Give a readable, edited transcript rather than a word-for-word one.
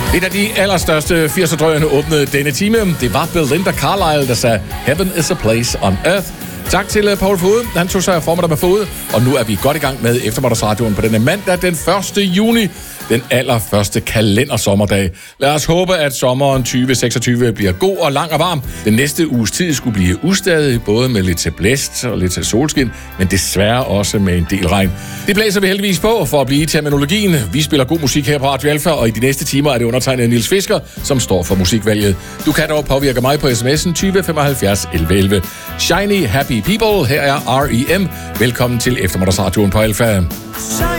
Et af de allerstørste 80'er-drøgerne åbnede denne time. Det var Belinda Carlisle, der sagde Heaven is a place on earth. Tak til Paul Fode. Han tog sig af formiddag med Fode, og nu er vi godt i gang med eftermiddagsradioen på denne mandag den 1. juni. Den allerførste kalendersommerdag. Lad os håbe, at sommeren 2026 bliver god og lang og varm. Den næste uges tid skulle blive ustadig, både med lidt til blæst og lidt til solskin, men desværre også med en del regn. Det blæser vi heldigvis på for at blive i terminologien. Vi spiller god musik her på Radio Alfa, og i de næste timer er det undertegnet Niels Fisker, som står for musikvalget. Du kan dog påvirke mig på sms'en 20 75 11 11. Shiny Happy People, her er R.E.M. Velkommen til eftermiddagsradioen på Alfa.